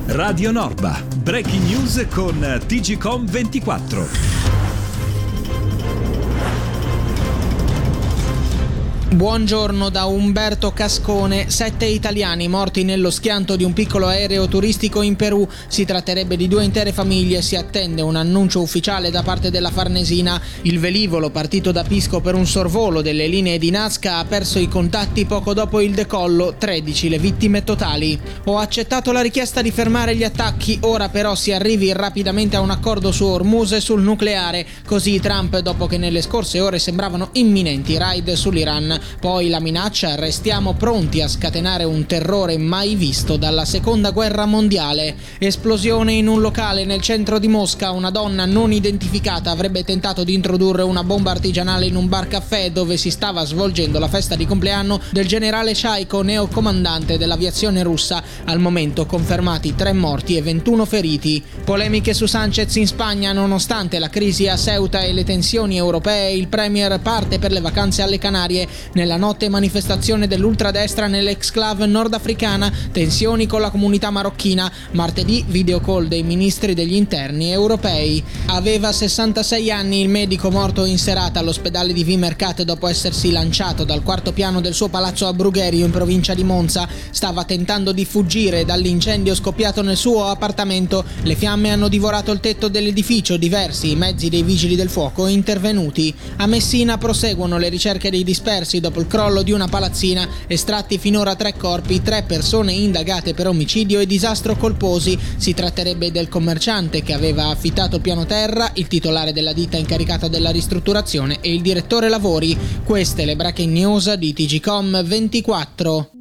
Radio Norba. Breaking news con TGcom 24. Buongiorno da Umberto Cascone. 7 italiani morti nello schianto di un piccolo aereo turistico in Perù. Si tratterebbe di 2 intere famiglie. Si attende un annuncio ufficiale da parte della Farnesina. Il velivolo, partito da Pisco per un sorvolo delle linee di Nazca, ha perso i contatti poco dopo il decollo. 13 le vittime totali. Ho accettato la richiesta di fermare gli attacchi. Ora però si arrivi rapidamente a un accordo su Hormuz e sul nucleare. Così Trump, dopo che nelle scorse ore sembravano imminenti raid sull'Iran. Poi la minaccia: restiamo pronti a scatenare un terrore mai visto dalla seconda guerra mondiale. Esplosione in un locale nel centro di Mosca. Una donna non identificata avrebbe tentato di introdurre una bomba artigianale in un bar caffè dove si stava svolgendo la festa di compleanno del generale Shaiko, neocomandante dell'aviazione russa. Al momento confermati 3 morti e 21 feriti. Polemiche su Sanchez in Spagna. Nonostante la crisi a Ceuta e le tensioni europee, il premier parte per le vacanze alle Canarie. Nella notte manifestazione dell'ultradestra nell'exclave nordafricana, tensioni con la comunità marocchina. Martedì video call dei ministri degli interni europei. Aveva 66 anni il medico morto in serata all'ospedale di Vimercat dopo essersi lanciato dal 4º piano del suo palazzo a Brugherio in provincia di Monza. Stava tentando di fuggire dall'incendio scoppiato nel suo appartamento. Le fiamme hanno divorato il tetto dell'edificio. Diversi i mezzi dei vigili del fuoco intervenuti. A Messina proseguono le ricerche dei dispersi dopo il crollo di una palazzina. Estratti finora 3 corpi, 3 persone indagate per omicidio e disastro colposi. Si tratterebbe del commerciante che aveva affittato il piano terra, il titolare della ditta incaricata della ristrutturazione e il direttore lavori. Queste le breaking news di TGcom 24.